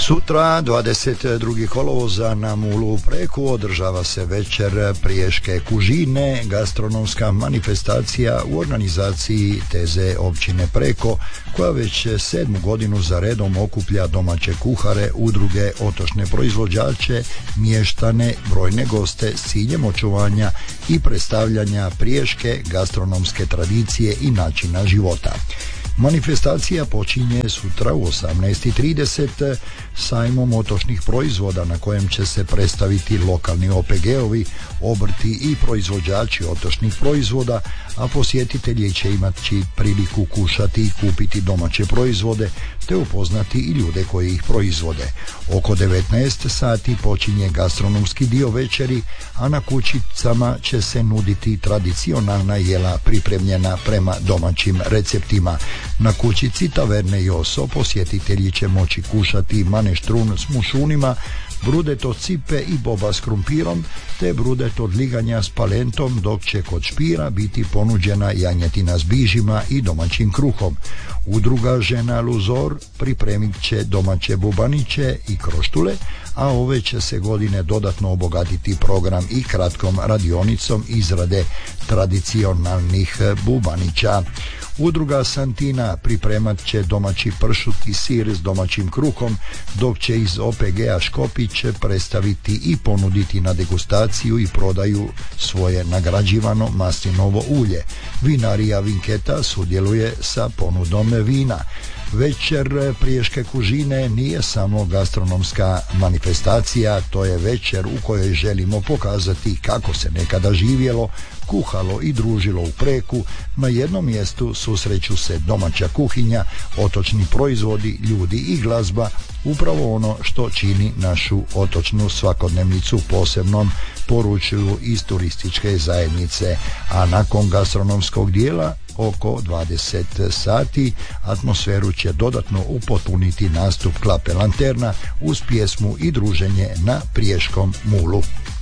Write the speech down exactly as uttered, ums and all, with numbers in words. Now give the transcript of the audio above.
Sutra, dvadeset drugog kolovoza, na Mulu u Preku održava se večer Priješke kužine, gastronomska manifestacija u organizaciji T Z općine Preko, koja već sedmu godinu za redom okuplja domaće kuhare, udruge, otočne proizvođače, mještane, brojne goste s ciljem očuvanja i predstavljanja priješke gastronomske tradicije i načina života. Manifestacija počinje sutra u osamnaest i trideset sajmom otočnih proizvoda na kojem će se predstaviti lokalni O P G-ovi, obrti i proizvođači otočnih proizvoda, a posjetitelji će imati priliku kušati i kupiti domaće proizvode te upoznati i ljude koji ih proizvode. Oko devetnaest sati počinje gastronomski dio večeri, a na kućicama će se nuditi tradicionalna jela pripremljena prema domaćim receptima. Na kućici taverne Joso posjetitelji će moći kušati maneštrun s mušunima, brudet od cipe i boba s krumpirom, te brudet od liganja s palentom, dok će kod špira biti ponuđena janjetina s bižima i domaćim kruhom. Udruga žena Luzor pripremit će domaće bubaniće i kroštule, a ove će se godine dodatno obogatiti program i kratkom radionicom izrade tradicionalnih bubanića. Udruga Santina pripremat će domaći pršut i sir s domaćim kruhom, dok će iz O P G-a Škopić predstaviti i ponuditi na degustaciju i prodaju svoje nagrađivano maslinovo ulje. Vinarija Vinketa sudjeluje sa ponudom vina. Večer Priješke kužine nije samo gastronomska manifestacija, to je večer u kojoj želimo pokazati kako se nekada živjelo, kuhalo i družilo u Preku. Na jednom mjestu susreću se domaća kuhinja, otočni proizvodi, ljudi i glazba, upravo ono što čini našu otočnu svakodnevnicu posebnom, poručuju iz turističke zajednice. A nakon gastronomskog dijela oko dvadeset sati atmosferu će dodatno upotpuniti nastup Klape Lanterna uz pjesmu i druženje na Priješkom mulu.